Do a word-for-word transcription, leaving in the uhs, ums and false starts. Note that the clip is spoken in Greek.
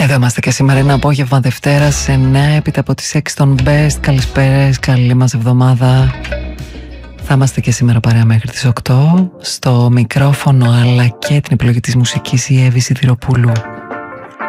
Εδώ είμαστε και σήμερα, ένα απόγευμα Δευτέρας εννιά, έπειτα από τις έξι των Best. Καλησπέρες, καλή μας εβδομάδα. Θα είμαστε και σήμερα παρέα μέχρι τις οκτώ. Στο μικρόφωνο αλλά και την επιλογή της μουσικής η Εύη Σιδηροπούλου.